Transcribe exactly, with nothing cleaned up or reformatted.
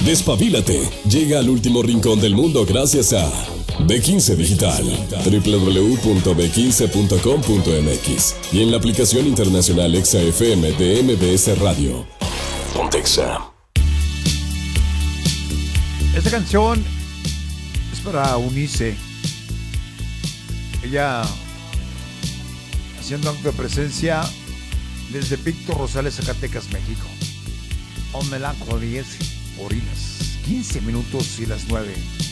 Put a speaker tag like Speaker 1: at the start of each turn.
Speaker 1: Despabilate. Llega al último rincón del mundo gracias a B quince Digital. doble u doble u doble u punto b quince punto com punto m x y en la aplicación internacional Exa F M de M B S Radio. Pontexa.
Speaker 2: Esta canción es para Unice. Ella haciendo acto de presencia desde Víctor Rosales, Zacatecas, México. On Melancholy, por las quince minutos y las nueve.